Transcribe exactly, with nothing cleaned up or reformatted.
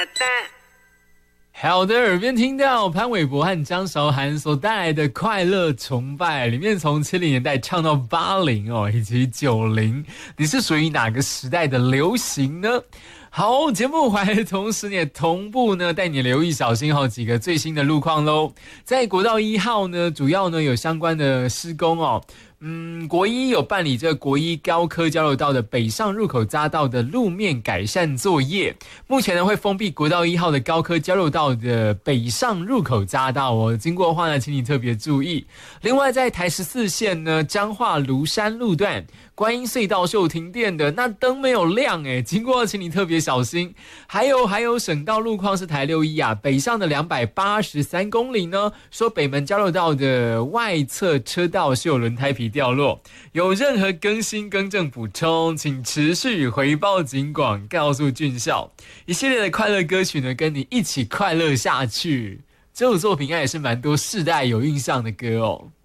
好的，耳边听到潘玮柏和张韶涵所带来的快乐崇拜，里面从七零年代唱到八零哦，以及九零，你是属于哪个时代的流行呢？好，节目回来的同时也同步呢带你留意小心好几个最新的路况咯。在国道一号呢，主要呢有相关的施工哦。嗯，国一有办理这个国一高科交流道的北上入口匝道的路面改善作业，目前呢会封闭国道一号的高科交流道的北上入口匝道哦，经过的话呢，请你特别注意。另外，在台十四线呢，彰化庐山路段观音隧道是有停电的，那灯没有亮诶，经过请你特别小心。还有还有省道路况是台六一啊，北上的两百八十三公里呢，说北门交流道的外侧车道是有轮胎皮掉落，有任何更新更正补充，请持续回报警广，告诉俊孝。一系列的快乐歌曲呢，跟你一起快乐下去。这首作品应该也是蛮多世代有印象的歌哦。